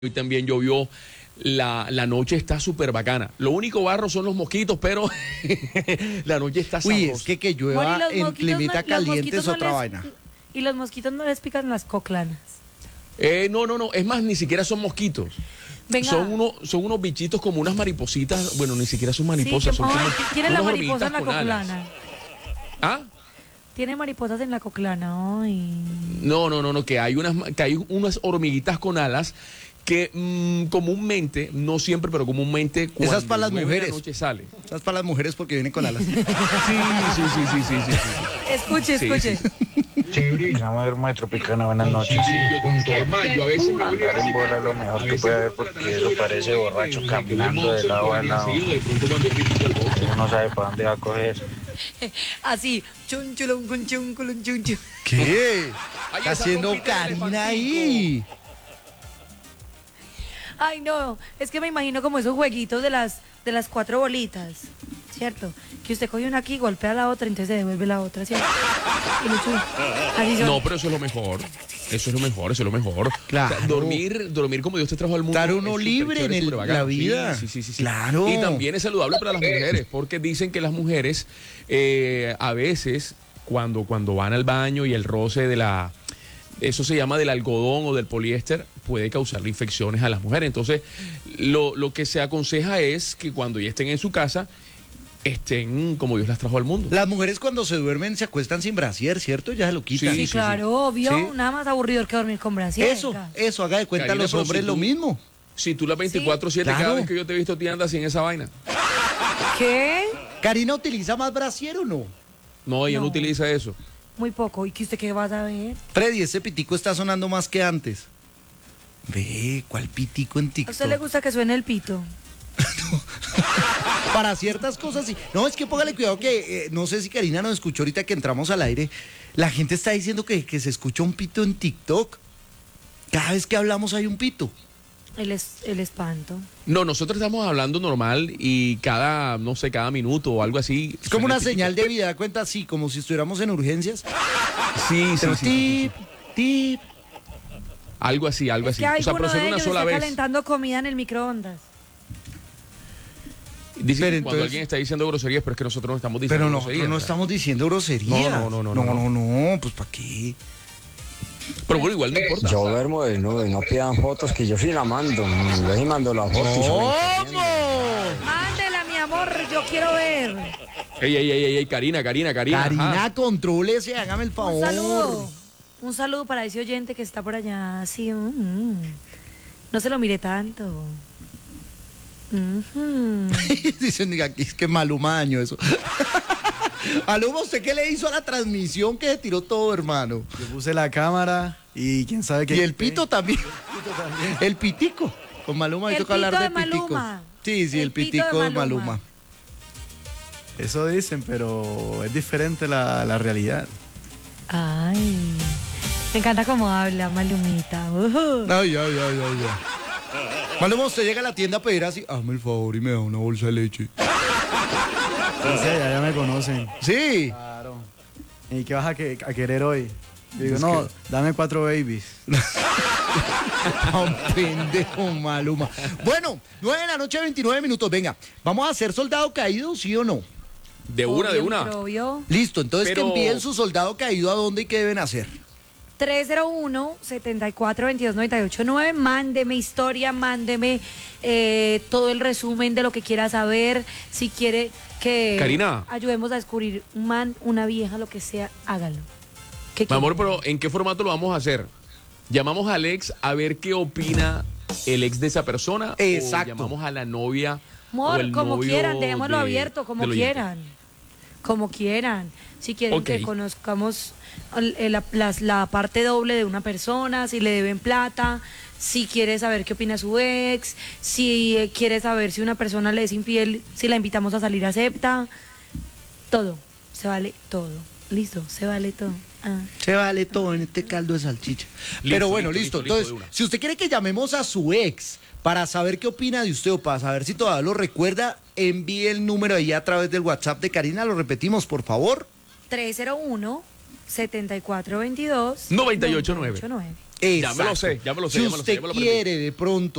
Hoy también llovió. La noche está súper bacana. Lo único barro son los mosquitos, pero la noche está sabrosa. Uy, es que llueva Mori, en climita caliente es otra vaina. Y los mosquitos no les pican las coclanas. No. Es más, ni siquiera son mosquitos. Venga. Son unos bichitos como unas maripositas. Bueno, ni siquiera son mariposas. Sí, son tiene la unas mariposa en la hormiguitas con alas. coclana. ¿Ah? Tiene mariposas en la coclana. Ay. No, que hay unas hormiguitas con alas que comúnmente, no siempre, pero comúnmente cuando Esas para las llueve mujeres. la noche sale. Esas para las mujeres porque vienen con alas. Sí. Escuche. Me llamo Hermo Tropicana, buenas noches. Yo a veces me Andar en bola es lo mejor que puede haber porque eso parece borracho caminando de lado a lado. Uno no sabe para dónde va a coger. Así. Chun. ¿Qué? Ay, Está esa haciendo ropita de Karina elefantico. ahí. Ay, no. Es que me imagino como esos jueguitos de las 4 bolitas. ¿Cierto? Que usted coge una aquí, golpea la otra, entonces se devuelve la otra, ¿cierto? Y lo chupa. Así son. No, pero eso es lo mejor. Eso es lo mejor. Claro. O sea, dormir como Dios te trajo al mundo. Estar uno es súper libre chévere, en súper bacano. la vida. Sí. Claro. Y también es saludable para las mujeres, porque dicen que las mujeres a veces cuando van al baño y el roce eso se llama del algodón o del poliéster, puede causarle infecciones a las mujeres. Entonces, lo que se aconseja es que cuando ya estén en su casa, estén como Dios las trajo al mundo. Las mujeres cuando se duermen se acuestan sin brasier, ¿cierto? Ya se lo quitan. Sí, claro, obvio. Sí. Nada más aburrido que dormir con brasier. Eso, haga de cuenta Karina, los pero hombres si lo tú- mismo. Si tú las 24/7, Claro. cada vez que yo te he visto, te andas sin esa vaina. ¿Qué? ¿Karina utiliza más brasier o no? No, ella no No. utiliza eso. Muy poco. ¿Y que usted qué va a saber? Freddy, ese pitico está sonando más que antes. Ve, ¿cuál pitico en ¿A TikTok? usted le gusta que suene el pito? Para ciertas cosas sí. No, es que póngale cuidado que, no sé si Karina nos escuchó ahorita que entramos al aire. La gente está diciendo que se escucha un pito en TikTok. Cada vez que hablamos hay un pito. El espanto. No, nosotros estamos hablando normal y cada minuto o algo así. Es como una suena el señal de vida, da cuenta así, como si estuviéramos en urgencias. Sí, Pero tip, tip. Algo así. Es que hay pero uno suena de una ellos sola está vez. calentando comida en el microondas. Dice Pero que cuando entonces- alguien está diciendo groserías, pero es que nosotros no estamos diciendo Pero groserías. nosotros no o sea. estamos diciendo groserías. No. Pues ¿para qué? Pero bueno, igual no importa. Yo duermo desnudo y no pidan fotos que yo sí la mando. Yo sí mando la foto. y ¿Cómo? Mándela, mi amor, yo quiero ver. Ey, Karina. Karina, contrólese, hágame el favor. Un saludo para ese oyente que está por allá. Sí, no se lo mire tanto. Dicen diga, aquí es que Maluma dañó eso. Maluma, ¿usted qué le hizo a la transmisión que se tiró todo, hermano? Yo puse la cámara y quién sabe qué. Y el pito también. El pitico. Con Maluma me El toca hablar pito de de pitico. Maluma. Sí, el El pito pitico de de Maluma. Maluma. Eso dicen, pero es diferente la realidad. Ay, me encanta cómo habla Malumita. Ay. Maluma, usted llega a la tienda a pedir así, hazme el favor y me da una bolsa de leche. Sí, ya me conocen. Sí. Claro. ¿Y qué vas a querer hoy? Yo digo, no, dame 4 babies. Tan pendejo Maluma. Bueno, 9 de la noche, 29 minutos. Venga, ¿vamos a hacer soldado caído, sí o no? De una. Pero obvio. Listo, entonces Pero- que envíen su soldado caído a dónde y qué deben hacer. 301-74-22-98-9. Mándeme historia, mándeme todo el resumen de lo que quiera saber. Si quiere que Karina. ayudemos a descubrir un man, una vieja, lo que sea, hágalo. ¿Qué Mi amor, quiere? pero ¿en qué formato lo vamos a hacer? ¿Llamamos al ex a ver qué opina el ex de esa persona? Exacto. ¿O llamamos a la novia? o Amor, el como novio quieran, dejémoslo de- abierto, como del oyente? quieran. Como quieran. Si quieren Ok. que conozcamos la parte doble de una persona, si le deben plata, si quiere saber qué opina su ex, si quiere saber si una persona le es infiel, si la invitamos a salir, acepta. Todo. Se vale todo. Listo, se vale todo. Se vale todo en este caldo de salchicha. Listo, Pero bueno, listo, listo. de Entonces, una. si usted quiere que llamemos a su ex para saber qué opina de usted o para saber si todavía lo recuerda, envíe el número ahí a través del WhatsApp de Karina. Lo repetimos, por favor. 301-7422- 98.9. Ya me lo sé, Exacto. ya me lo sé, Si ya me lo sé, usted ya me lo aprendí. quiere de pronto